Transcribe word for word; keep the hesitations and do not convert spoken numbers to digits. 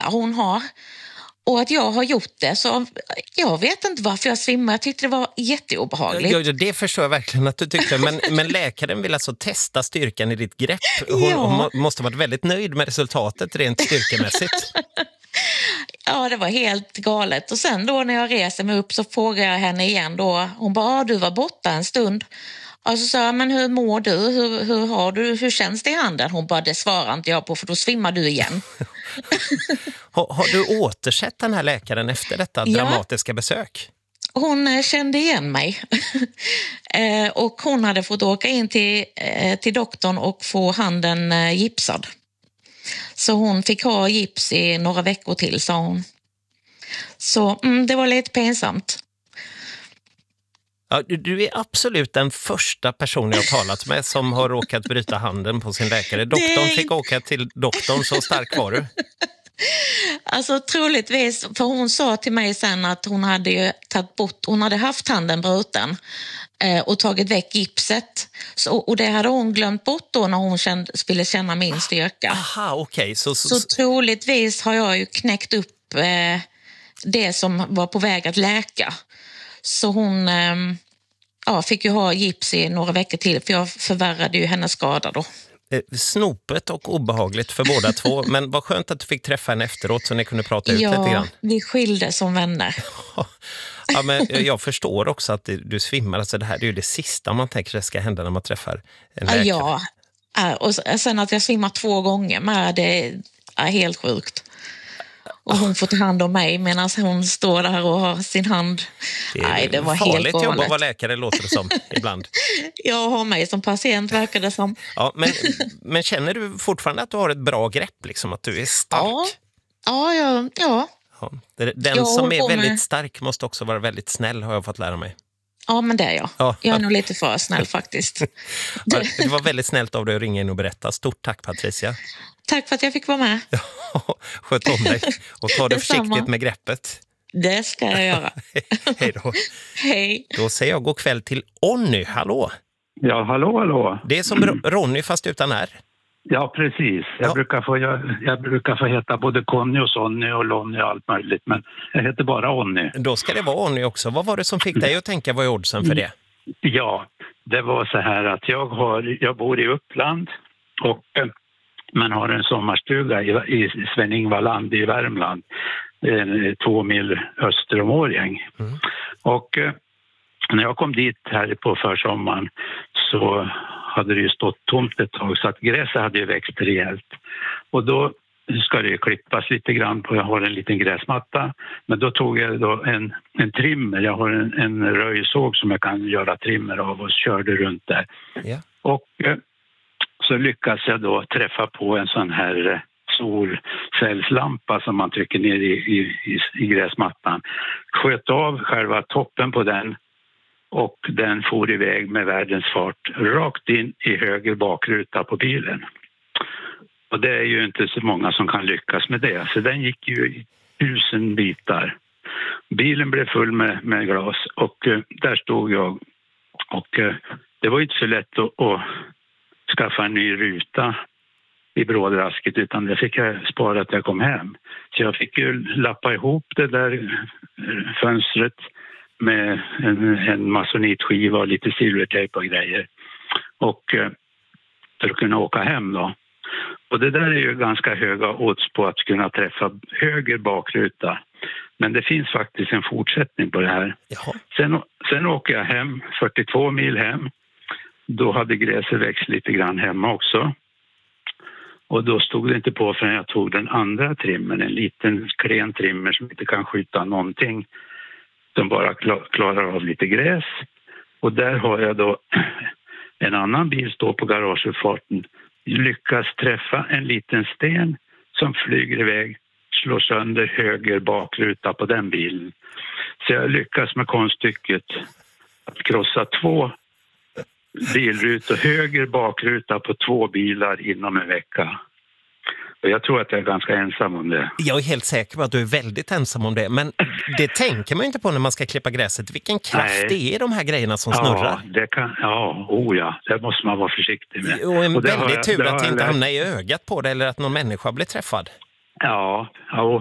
hon har. Och att jag har gjort det, så jag vet inte varför jag svimmar. Jag tyckte det var jätteobehagligt. Ja, det förstår jag verkligen att du tyckte. Men, men läkaren vill alltså testa styrkan i ditt grepp. Hon, Ja. hon må, måste ha varit väldigt nöjd med resultatet rent styrkemässigt. Ja, det var helt galet. Och sen då när jag reser mig upp så frågar jag henne igen då. Hon bara, du var borta en stund. Och så sa jag, men hur mår du? Hur, hur har du? Hur känns det i handen? Hon bara, det svarar inte jag på, för då svimmar du igen. har, har du återsett den här läkaren efter detta Ja. dramatiska besök? Hon eh, kände igen mig. eh, och hon hade fått åka in till, eh, till doktorn och få handen eh, gipsad. Så hon fick ha gips i några veckor till, sa hon. Så mm, det var lite pinsamt. Ja, du, du är absolut den första personen jag har talat med som har råkat bryta handen på sin läkare. Doktorn Det- fick åka till doktorn, så stark var du. Alltså troligtvis, för hon sa till mig sen att hon hade ju tagit bort, hon hade haft handen bruten eh, och tagit väck gipset. Så, och det hade hon glömt bort då när hon kände, ville känna min styrka. Aha, okej. Så, så, Så troligtvis har jag ju knäckt upp eh, det som var på väg att läka. Så hon eh, ja, fick ju ha gips i några veckor till, för jag förvärrade ju hennes skada då. eh, snopet och obehagligt för båda två. Men vad skönt att du fick träffa henne efteråt så ni kunde prata ut lite Ja, grann. vi skilde som vänner. Ja, men jag förstår också att du svimmar. Alltså det här är ju det sista man tänker det ska hända när man träffar en läkare. Ja, ja. Och sen att jag svimmar två gånger med, det är helt sjukt. Och hon får ta hand om mig medan hon står där och har sin hand. Det är Nej, det var helt farligt jobb galet. att vara läkare, låter det som ibland. Jag har mig som patient, verkar det som. Ja, men, men känner du fortfarande att du har ett bra grepp, liksom, att du är stark? Ja, ja, ja. ja. Ja. Den Jag som håller är på väldigt med- stark måste också vara väldigt snäll, har jag fått lära mig. Ja, men det är jag. Ja. Jag är nog lite för snäll faktiskt. Ja, det var väldigt snällt av dig att ringa in och berätta. Stort tack, Patricia. Tack för att jag fick vara med. Sköt om dig och ta det Detsamma. försiktigt med greppet. Det ska jag göra. Hej då. Hej. Då säger jag god kväll till Onni. Hallå. Ja, hallå, hallå. Det är som Ro- Ronny fast utan R. Ja, precis. Jag, Ja. Brukar få, jag, jag brukar få heta både Conny och Sonny och Lonny och allt möjligt, men jag heter bara Onni. Då ska det vara Onni också. Vad var det som fick dig att tänka, vad är oddsen för det? Ja, det var så här att jag, har, jag bor i Uppland och eh, man har en sommarstuga i, i Sven-Ingvarland i Värmland, eh, två mil öster om Årjäng. Mm. Och eh, när jag kom dit här på försommaren så hade det ju stått tomt ett tag, så att gräset hade ju växt rejält. Och då ska det ju klippas lite grann på, jag har en liten gräsmatta, men då tog jag då en, en trimmer, jag har en, en röjsåg som jag kan göra trimmer av och körde runt där. Ja. Och eh, så lyckas jag då träffa på en sån här eh, solcellslampa som man trycker ner i, i, i, i gräsmattan. Sköt av själva toppen på den och den for iväg med världens fart rakt in i höger bakruta på bilen. Och det är ju inte så många som kan lyckas med det. Så den gick ju i tusen bitar. Bilen blev full med, med glas och eh, där stod jag. Och eh, det var inte så lätt att, att skaffa en ny ruta i brådrasket, utan det fick jag spara att jag kom hem. Så jag fick ju lappa ihop det där fönstret med en, en masonitskiva och lite silvertejp och grejer. Och eh, för att kunna åka hem då. Och det där är ju ganska höga odds på att kunna träffa höger bakruta. Men det finns faktiskt en fortsättning på det här. Jaha. Sen, sen åker jag hem, fyrtiotvå mil hem. Då hade gräset växt lite grann hemma också. Och då stod det inte på förrän jag tog den andra trimmen. En liten klen trimmer som inte kan skjuta någonting. Som bara klarar av lite gräs. Och där har jag då en annan bil stå på garageuppfarten. Lyckas träffa en liten sten som flyger iväg, slår sönder höger bakruta på den bilen. Så jag lyckas med konststycket att krossa två bilrutor, höger bakruta på två bilar inom en vecka. Och jag tror att jag är ganska ensam om det. Jag är helt säker på att du är väldigt ensam om det. Men det tänker man ju inte på när man ska klippa gräset. Vilken kraft Nej. det är de här grejerna som snurrar. Ja, det kan, ja, oh ja, det måste man vara försiktig med. Och en Och det har väldigt jag- tur det har att det jag inte lärt- hamnar i ögat på det eller att någon människa blir träffad. Ja, ja